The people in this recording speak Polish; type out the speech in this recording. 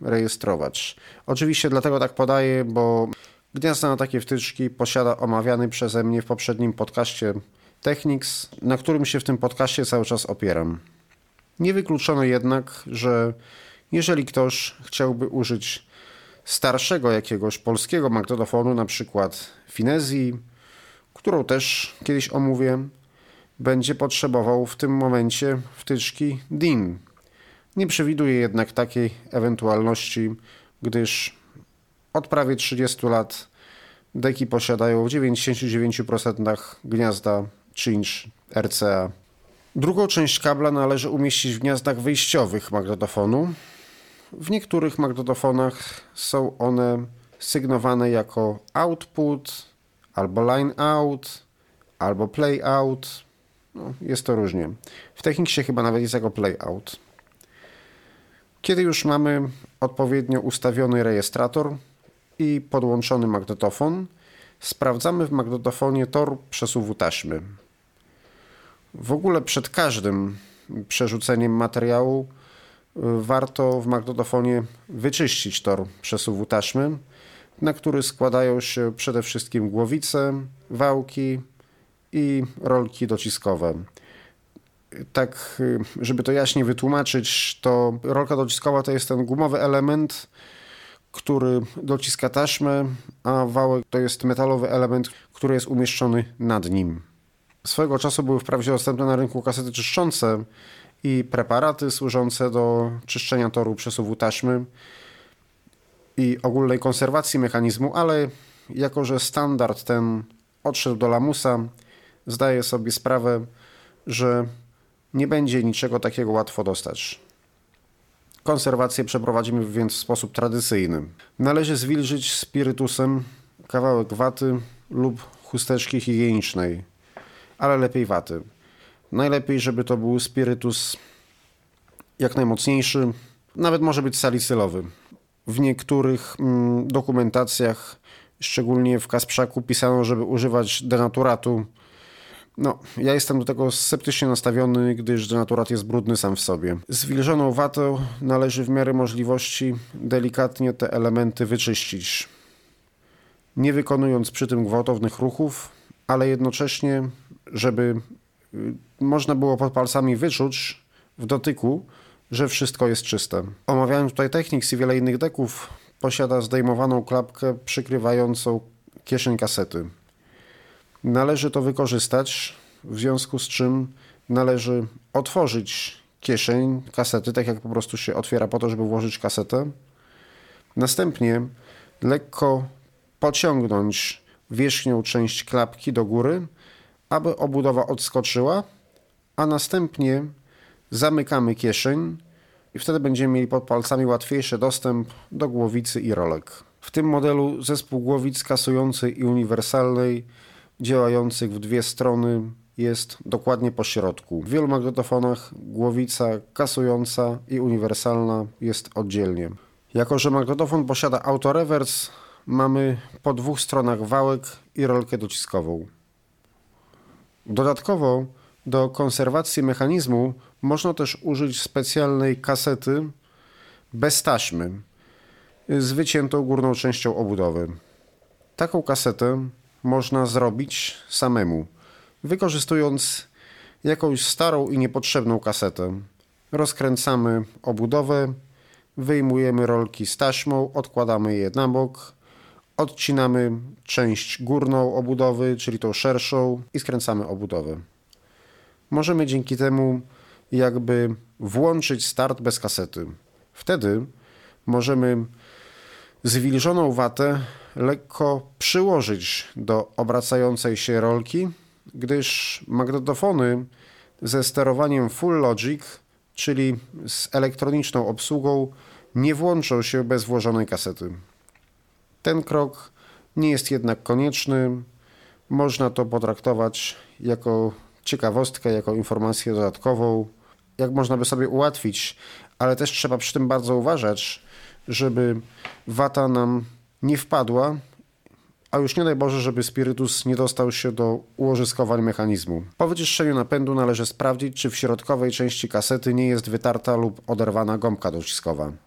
rejestrować. Oczywiście dlatego tak podaję, bo gniazda na takie wtyczki posiada omawiany przeze mnie w poprzednim podcaście Technics, na którym się w tym podcaście cały czas opieram. Nie wykluczono jednak, że jeżeli ktoś chciałby użyć starszego jakiegoś polskiego magnetofonu, na przykład Finezji, którą też kiedyś omówię, będzie potrzebował w tym momencie wtyczki DIN. Nie przewiduję jednak takiej ewentualności, gdyż od prawie 30 lat deki posiadają w 99% gniazda 3-inch RCA. Drugą część kabla należy umieścić w gniazdach wyjściowych magnetofonu. W niektórych magnetofonach są one sygnowane jako output, albo line out, albo play out. Jest to różnie. W Technicsie chyba nawet jest jako play out. Kiedy już mamy odpowiednio ustawiony rejestrator i podłączony magnetofon, sprawdzamy w magnetofonie tor przesuwu taśmy. W ogóle przed każdym przerzuceniem materiału warto w magnetofonie wyczyścić tor przesuwu taśmy, na który składają się przede wszystkim głowice, wałki i rolki dociskowe. Tak, żeby to jaśniej wytłumaczyć, to rolka dociskowa to jest ten gumowy element, który dociska taśmę, a wałek to jest metalowy element, który jest umieszczony nad nim. Swego czasu były wprawdzie dostępne na rynku kasety czyszczące i preparaty służące do czyszczenia toru przesuwu taśmy i ogólnej konserwacji mechanizmu, ale jako że standard ten odszedł do lamusa, zdaję sobie sprawę, że nie będzie niczego takiego łatwo dostać. Konserwację przeprowadzimy więc w sposób tradycyjny. Należy zwilżyć spirytusem kawałek waty lub chusteczki higienicznej, ale lepiej waty. Najlepiej, żeby to był spirytus jak najmocniejszy, nawet może być salicylowy. W niektórych dokumentacjach, szczególnie w Kasprzaku, pisano, żeby używać denaturatu. Ja jestem do tego sceptycznie nastawiony, gdyż denaturat jest brudny sam w sobie. Zwilżoną watą należy w miarę możliwości delikatnie te elementy wyczyścić. Nie wykonując przy tym gwałtownych ruchów, ale jednocześnie, żeby można było pod palcami wyczuć w dotyku, że wszystko jest czyste. Omawiając tutaj Technics i wiele innych deków, posiada zdejmowaną klapkę przykrywającą kieszeń kasety. Należy to wykorzystać, w związku z czym należy otworzyć kieszeń kasety, tak jak po prostu się otwiera po to, żeby włożyć kasetę. Następnie lekko pociągnąć wierzchnią część klapki do góry, aby obudowa odskoczyła, a następnie zamykamy kieszeń i wtedy będziemy mieli pod palcami łatwiejszy dostęp do głowicy i rolek. W tym modelu zespół głowic kasującej i uniwersalnej działających w dwie strony jest dokładnie po środku. W wielu magnetofonach głowica kasująca i uniwersalna jest oddzielnie. Jako że magnetofon posiada autorewers, mamy po dwóch stronach wałek i rolkę dociskową. Dodatkowo do konserwacji mechanizmu można też użyć specjalnej kasety bez taśmy z wyciętą górną częścią obudowy. Taką kasetę można zrobić samemu, wykorzystując jakąś starą i niepotrzebną kasetę. Rozkręcamy obudowę, wyjmujemy rolki z taśmą, odkładamy je na bok, odcinamy część górną obudowy, czyli tą szerszą, i skręcamy obudowę. Możemy dzięki temu jakby włączyć start bez kasety. Wtedy możemy zwilżoną watę lekko przyłożyć do obracającej się rolki, gdyż magnetofony ze sterowaniem Full Logic, czyli z elektroniczną obsługą, nie włączą się bez włożonej kasety. Ten krok nie jest jednak konieczny. Można to potraktować jako ciekawostkę, jako informację dodatkową, jak można by sobie ułatwić, ale też trzeba przy tym bardzo uważać, żeby wata nam nie wpadła, a już nie daj Boże, żeby spirytus nie dostał się do ułożyskowań mechanizmu. Po wyczyszczeniu napędu należy sprawdzić, czy w środkowej części kasety nie jest wytarta lub oderwana gąbka dociskowa.